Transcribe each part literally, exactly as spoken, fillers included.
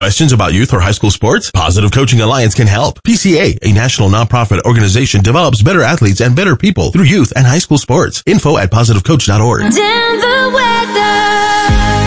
Questions about youth or high school sports? Positive Coaching Alliance can help. P C A, a national nonprofit organization, develops better athletes and better people through youth and high school sports. Info at positive coach dot org. Denver weather.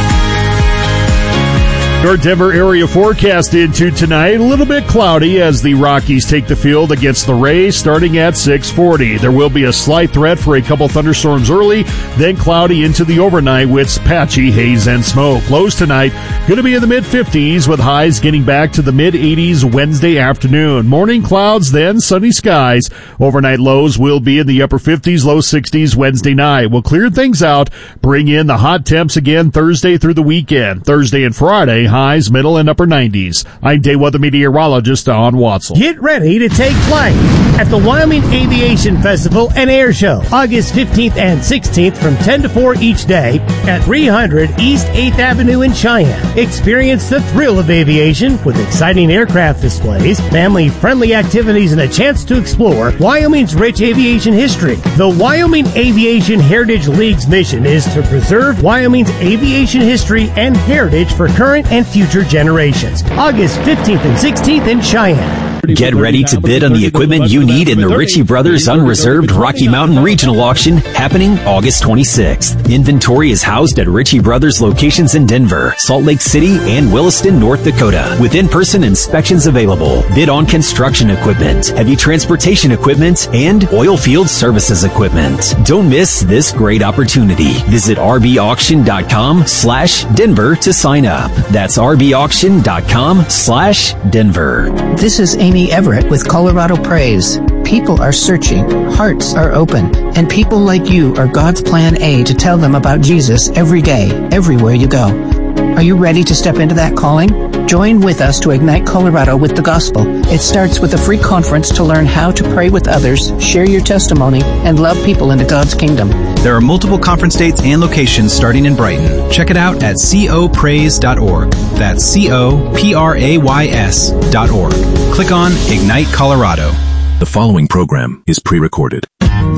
Our Denver area forecast into tonight, a little bit cloudy as the Rockies take the field against the Rays starting at six forty. There will be a slight threat for a couple thunderstorms early, then cloudy into the overnight with patchy haze and smoke. Lows tonight going to be in the mid fifties with highs getting back to the mid eighties Wednesday afternoon. Morning clouds, then sunny skies. Overnight lows will be in the upper fifties, low sixties Wednesday night. We'll clear things out, bring in the hot temps again Thursday through the weekend. Thursday and Friday, highs middle and upper nineties. I'm day weather meteorologist Don Watzel. Get ready to take flight at the Wyoming Aviation Festival and Air Show, August fifteenth and sixteenth from ten to four each day at three hundred East eighth Avenue in Cheyenne. Experience the thrill of aviation with exciting aircraft displays, family-friendly activities, and a chance to explore Wyoming's rich aviation history. The Wyoming Aviation Heritage League's mission is to preserve Wyoming's aviation history and heritage for current and future generations. August fifteenth and sixteenth in Cheyenne. Get ready to bid on the equipment you need in the Ritchie Brothers Unreserved Rocky Mountain Regional Auction happening August twenty-sixth. Inventory is housed at Ritchie Brothers locations in Denver, Salt Lake City, and Williston, North Dakota, with in-person inspections available. Bid on construction equipment, heavy transportation equipment, and oil field services equipment. Don't miss this great opportunity. Visit rbauction.com slash Denver to sign up. That's rbauction.com slash Denver. This is Amy Everett with Colorado Praise. People are searching, hearts are open, and people like you are God's plan A to tell them about Jesus every day, everywhere you go. Are you ready to step into that calling? Join with us to ignite Colorado with the gospel. It starts with a free conference to learn how to pray with others, share your testimony, and love people into God's kingdom. There are multiple conference dates and locations starting in Brighton. Check it out at co praise dot org. That's C O P R A Y S dot org. Click on Ignite Colorado. The following program is pre-recorded.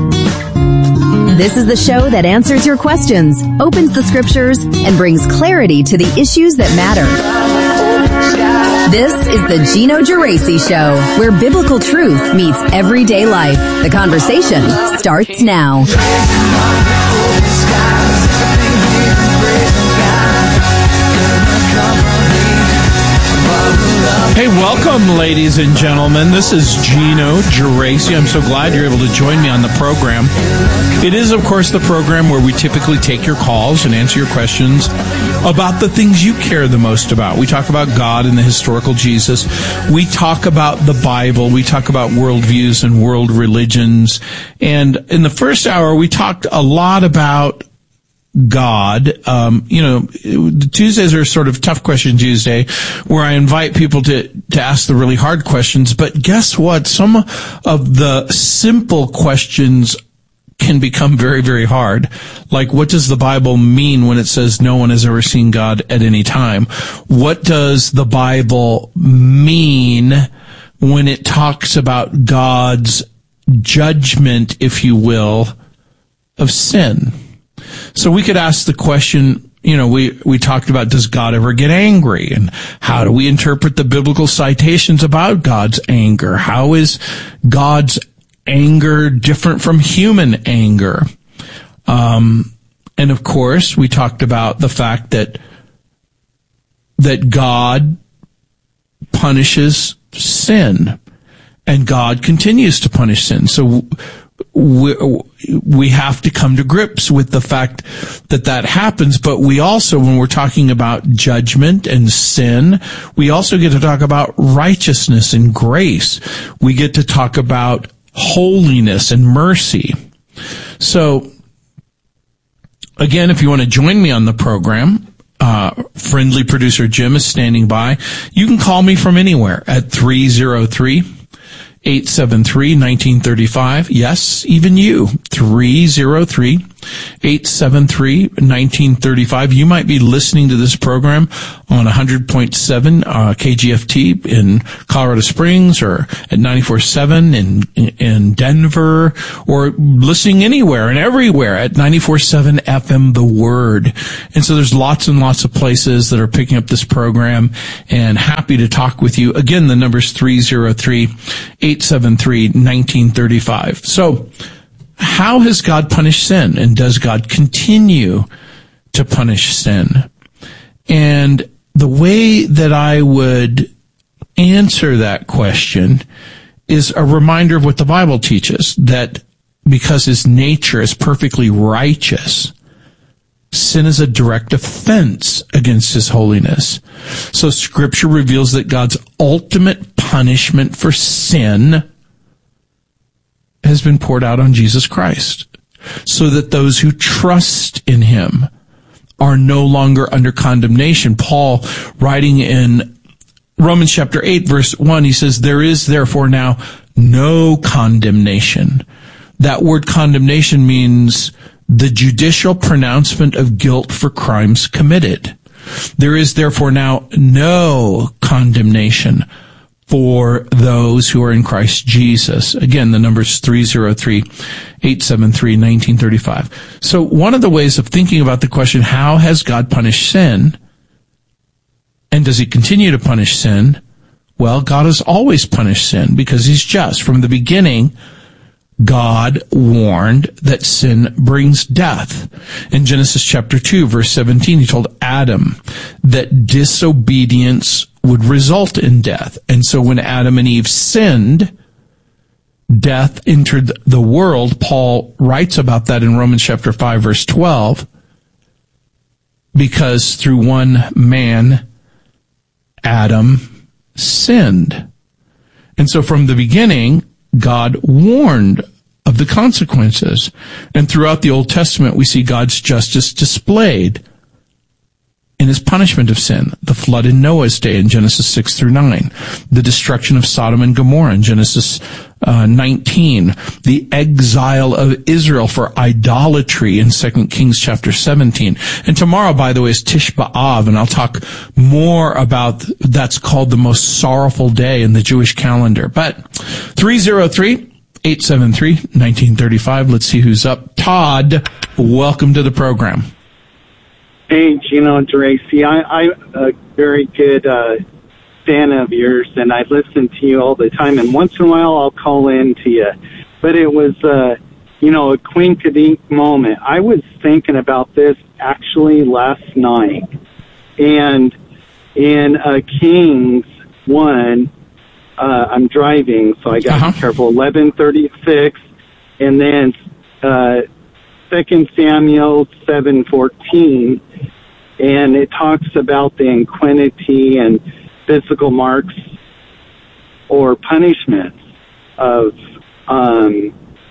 This is the show that answers your questions, opens the scriptures, and brings clarity to the issues that matter. This is the Gino Geraci Show, where biblical truth meets everyday life. The conversation starts now. Hey, welcome, ladies and gentlemen. This is Gino Geraci. I'm so glad you're able to join me on the program. It is, of course, the program where we typically take your calls and answer your questions about the things you care the most about. We talk about God and the historical Jesus. We talk about the Bible. We talk about worldviews and world religions. And in the first hour, we talked a lot about God. Um, you know, the Tuesdays are sort of tough question Tuesday, where I invite people to, to ask the really hard questions. But guess what? Some of the simple questions can become very, very hard. Like, what does the Bible mean when it says no one has ever seen God at any time? What does the Bible mean when it talks about God's judgment, if you will, of sin? So we could ask the question, you know, we, we talked about, does God ever get angry? And how do we interpret the biblical citations about God's anger? How is God's anger different from human anger? Um, and of course, we talked about the fact that, that God punishes sin, and God continues to punish sin. So we, we have to come to grips with the fact that that happens, but we also, when we're talking about judgment and sin, we also get to talk about righteousness and grace. We get to talk about holiness and mercy. So, again, if you want to join me on the program, uh, friendly producer Jim is standing by. You can call me from anywhere at three oh three, eight seven three, one nine three five. Yes, even you. three oh three, eight seven three, one nine three five. You might be listening to this program on one hundred point seven uh, K G F T in Colorado Springs, or at ninety-four point seven in, in Denver, or listening anywhere and everywhere at ninety-four point seven F M The Word. And so there's lots and lots of places that are picking up this program, and happy to talk with you. Again, the number's three oh three, eight seven three, one nine three five. So, how has God punished sin, and does God continue to punish sin? And the way that I would answer that question is a reminder of what the Bible teaches, that because his nature is perfectly righteous, sin is a direct offense against his holiness. So Scripture reveals that God's ultimate punishment for sin has been poured out on Jesus Christ, so that those who trust in him are no longer under condemnation. Paul, writing in Romans chapter eight, verse one, he says, "There is therefore now no condemnation." That word condemnation means the judicial pronouncement of guilt for crimes committed. There is therefore now no condemnation for those who are in Christ Jesus. Again, the number is three oh three, eight seven three, one nine three five. So one of the ways of thinking about the question, how has God punished sin? And does he continue to punish sin? Well, God has always punished sin because he's just. From the beginning, God warned that sin brings death. In Genesis chapter two, verse seventeen, he told Adam that disobedience would result in death. And so when Adam and Eve sinned, death entered the world. Paul writes about that in Romans chapter five, verse twelve, because through one man, Adam sinned. And so from the beginning, God warned of the consequences. And throughout the Old Testament, we see God's justice displayed in his punishment of sin. The flood in Noah's day in Genesis six through nine. The destruction of Sodom and Gomorrah in Genesis uh, nineteen. The exile of Israel for idolatry in Second Kings chapter seventeen. And tomorrow, by the way, is Tish B'Av, and I'll talk more about, that's called the most sorrowful day in the Jewish calendar. But three oh three, eight seven three, one nine three five. Let's see who's up. Todd, welcome to the program. Hey, Gino Geraci. I, I'm a very good uh, fan of yours, and I listen to you all the time, and once in a while I'll call in to you. But it was, uh, you know, a quink-a-dink moment. I was thinking about this actually last night, and in uh, Kings one, uh, I'm driving, so I got to uh-huh. be careful, eleven thirty-six, and then uh, Second Samuel seven fourteen, and it talks about the iniquity and physical marks or punishments of, um,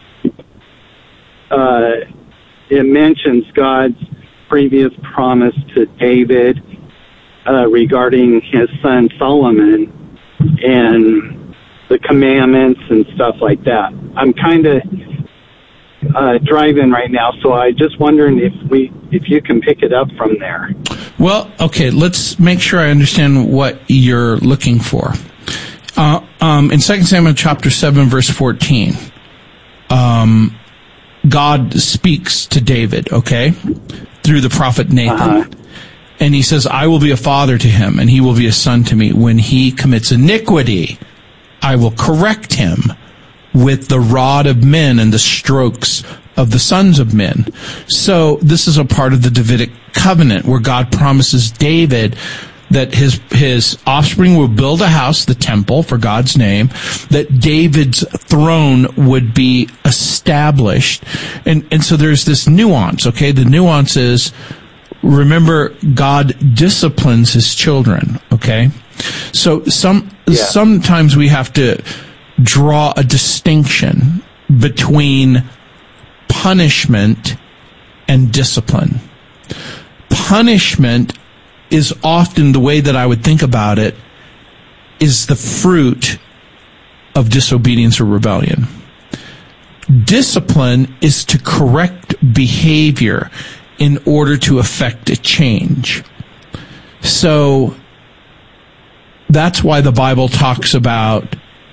uh, it mentions God's previous promise to David uh, regarding his son Solomon and the commandments and stuff like that. I'm kind of Uh, driving right now, so I just wondering if we, if you can pick it up from there. Well, okay, let's make sure I understand what you're looking for. Uh, um, in Second Samuel chapter seven, verse fourteen, um, God speaks to David, okay, through the prophet Nathan. Uh-huh. And he says, I will be a father to him, and he will be a son to me. When he commits iniquity, I will correct him with the rod of men and the strokes of the sons of men. So this is a part of the Davidic covenant where God promises David that his his offspring will build a house, the temple, for God's name, that David's throne would be established. And and so there's this nuance, okay? The nuance is, remember, God disciplines his children, okay? So some yeah. sometimes we have to draw a distinction between punishment and discipline. Punishment is often, the way that I would think about it, is the fruit of disobedience or rebellion. discipline is to correct behavior in order to effect a change. So that's why the Bible talks about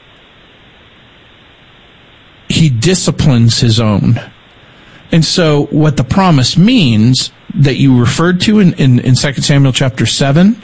he disciplines his own. And so what the promise means that you referred to in, in, in Second Samuel chapter seven,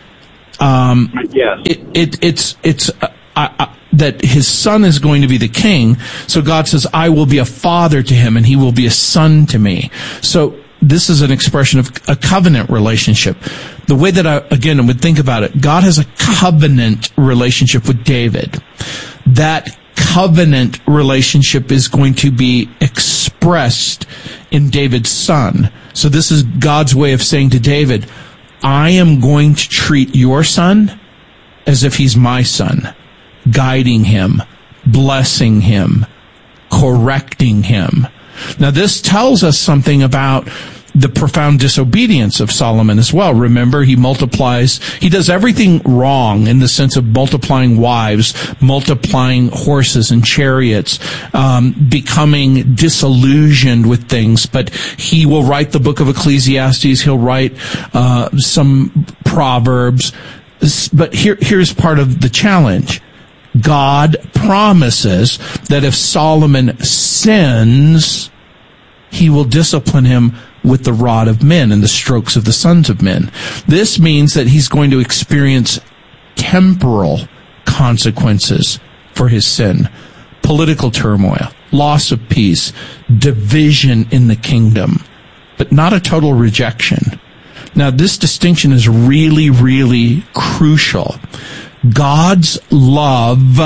um, yes. it, it, it's, it's, uh, uh, that his son is going to be the king. So God says, I will be a father to him and he will be a son to me. So this is an expression of a covenant relationship. The way that I, again, would think about it, God has a covenant relationship with David. That covenant relationship is going to be expressed in David's son. So this is God's way of saying to David, I am going to treat your son as if he's my son, guiding him, blessing him, correcting him. Now, this tells us something about the profound disobedience of Solomon as well. Remember, he multiplies, he does everything wrong in the sense of multiplying wives, multiplying horses and chariots, um, becoming disillusioned with things. But he will write the book of Ecclesiastes, he'll write uh, some Proverbs. But here, here's part of the challenge. God promises that if Solomon sins, he will discipline him with the rod of men and the strokes of the sons of men. This means that he's going to experience temporal consequences for his sin. Political turmoil, loss of peace, division in the kingdom, but not a total rejection. Now, this distinction is really, really crucial. God's love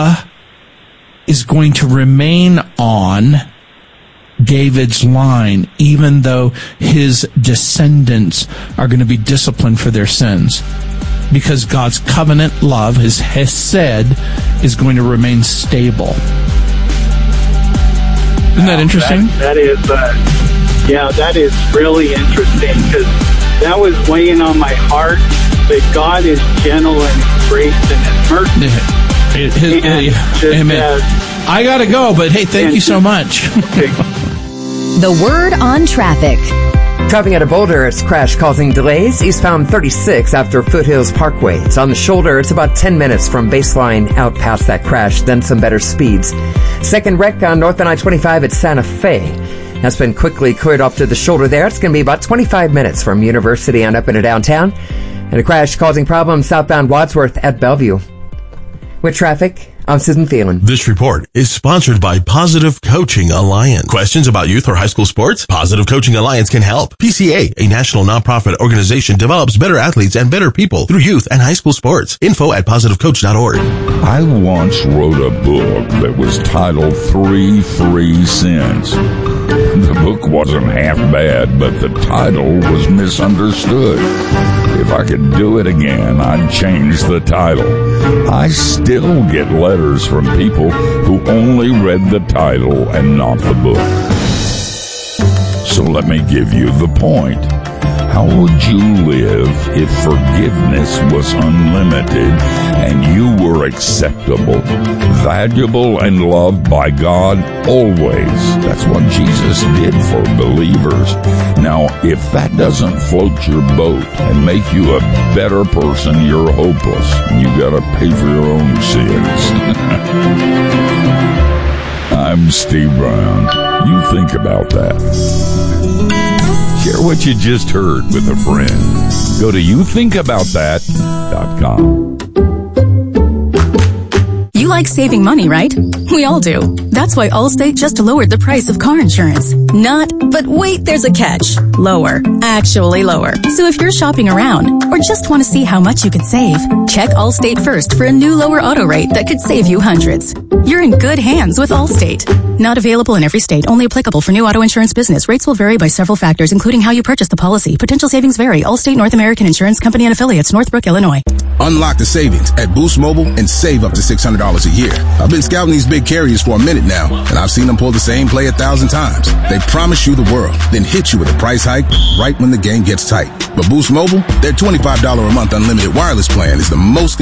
is going to remain on David's line, even though his descendants are going to be disciplined for their sins. Because God's covenant love, his hesed, is going to remain stable. Isn't that interesting? That, that is, uh, yeah, that is really interesting, because that was weighing on my heart, that God is gentle and grace and his mercy. His, his, his, amen. Uh, I gotta go, but hey, thank you so much. The word on traffic. Driving out of Boulder, it's crash causing delays. Eastbound thirty-six after Foothills Parkway. It's on the shoulder. It's about ten minutes from baseline out past that crash, then some better speeds. Second wreck on northbound I twenty-five at Santa Fe. That's been quickly cleared off to the shoulder there. It's going to be about twenty-five minutes from University on up into downtown. And a crash causing problems southbound Wadsworth at Bellevue. With traffic, I'm Susan Thielen. This report is sponsored by Positive Coaching Alliance. Questions about youth or high school sports? Positive Coaching Alliance can help. P C A, a national nonprofit organization, develops better athletes and better people through youth and high school sports. Info at positive coach dot org. I once wrote a book that was titled Three Free Sins. The book wasn't half bad, but the title was misunderstood. If I could do it again, I'd change the title. I still get letters from people who only read the title and not the book. So let me give you the point. How would you live if forgiveness was unlimited and you were acceptable, valuable, and loved by God always? That's what Jesus did for believers. Now, if that doesn't float your boat and make you a better person, you're hopeless. You gotta pay for your own sins. I'm Steve Brown. You think about that. Share what you just heard with a friend. Go to you think about that dot com. You like saving money, right? We all do. That's why Allstate just lowered the price of car insurance. Not, but wait, there's a catch. Lower. Actually lower. So if you're shopping around or just want to see how much you could save, check Allstate first for a new lower auto rate that could save you hundreds. You're in good hands with Allstate. Not available in every state. Only applicable for new auto insurance business. Rates will vary by several factors, including how you purchase the policy. Potential savings vary. Allstate North American Insurance Company and Affiliates, Northbrook, Illinois. Unlock the savings at Boost Mobile and save up to six hundred dollars a year. I've been scouting these big carriers for a minute now, and I've seen them pull the same play a thousand times. They promise you the world, then hit you with a price hike right when the game gets tight. But Boost Mobile, their twenty-five dollars a month unlimited wireless plan is the most